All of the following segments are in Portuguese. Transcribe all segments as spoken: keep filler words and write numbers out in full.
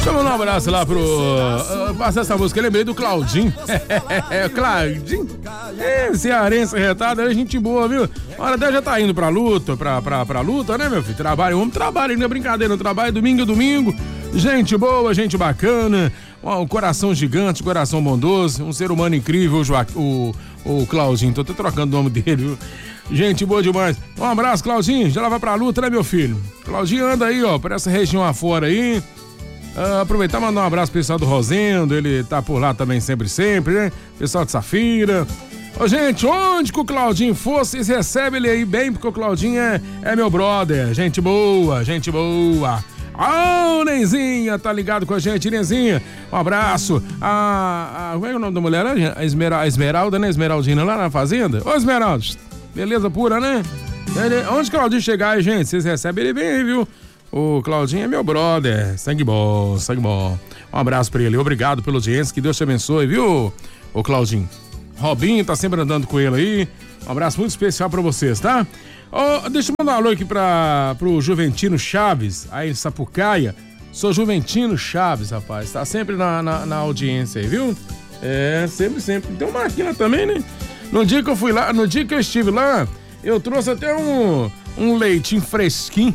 Deixa eu mandar um abraço lá pro... Uh, passar essa música, eu lembrei do Claudinho. É, Claudinho. É, cearense retado, é gente boa, viu? A hora dela já tá indo pra luta, pra, pra, pra luta, né, meu filho? Trabalho, homem trabalha, não é brincadeira, não trabalha domingo a domingo. Gente boa, gente bacana, um coração gigante, coração bondoso, um ser humano incrível, o, Joaqu... o, o Claudinho. Tô até trocando o nome dele, viu? Gente boa demais. Um abraço, Claudinho. Já lá vai pra luta, né, meu filho? Claudinho anda aí, ó, por essa região afora aí. Uh, aproveitar e mandar um abraço pro pessoal do Rosendo, ele tá por lá também sempre, sempre, né? Pessoal de Safira. Ô, gente, onde que o Claudinho for, vocês recebem ele aí bem, porque o Claudinho é, é meu brother. Gente boa, gente boa. Ah, oh, Nenzinha, tá ligado com a gente, Nenzinha? Um abraço. A, a, como é o nome da mulher? A, Esmera, a Esmeralda, né? Esmeraldina lá na fazenda. Ô, Esmeralda, beleza pura, né? Ele, onde o Claudinho chegar aí, gente, vocês recebem ele bem aí, viu? O Claudinho é meu brother, sangue bom, sangue bom. Um abraço pra ele, obrigado pela audiência, que Deus te abençoe, viu, o Claudinho? Robinho tá sempre andando com ele aí, um abraço muito especial pra vocês, tá? Oh, deixa eu mandar um alô aqui pra, pro Juventino Chaves, aí em Sapucaia. Sou Juventino Chaves, rapaz, tá sempre na, na, na audiência aí, viu? É, sempre, sempre. Tem uma máquina também, né? No dia que eu fui lá, no dia que eu estive lá, eu trouxe até um... um leitinho fresquinho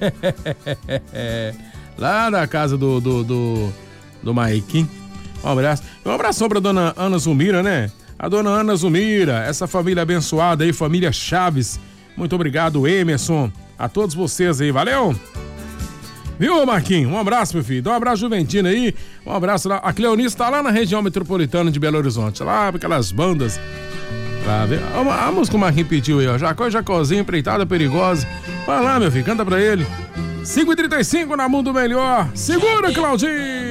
lá da casa do do, do, do Maiquim. Um abraço. Um abração pra dona Ana Zumira, né? A dona Ana Zumira, essa família abençoada aí, família Chaves. Muito obrigado, Emerson. A todos vocês aí, valeu? Viu, Marquinhos? Um abraço, meu filho. Dá um abraço Juventino aí. Um abraço lá. A Cleonice tá lá na região metropolitana de Belo Horizonte. Lá, aquelas bandas. A, a música que o Marquinhos pediu aí, ó. Jacó e Jacozinho, empreitada perigosa. Vai lá, meu filho, canta pra ele. cinco e trinta e cinco na Mundo Melhor. Segura, Claudinho!